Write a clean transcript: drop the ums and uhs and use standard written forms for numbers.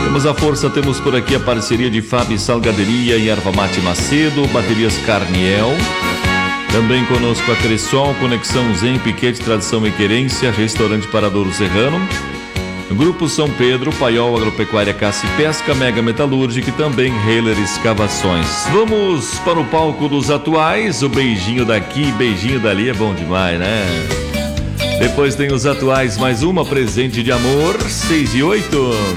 Temos a força, temos por aqui a parceria de Fábio Salgaderia e Erva Mate Macedo, Baterias Carniel. Também conosco a Cressol, Conexão Zen, Piquete, Tradição e Querência, Restaurante Paradouro Serrano. Grupo São Pedro, Paiol Agropecuária Caça e Pesca, Mega Metalúrgica e também Heiler Escavações. Vamos para o palco dos atuais, o beijinho daqui, beijinho dali é bom demais, né? Depois tem os atuais, mais uma presente de amor, 6 e 8.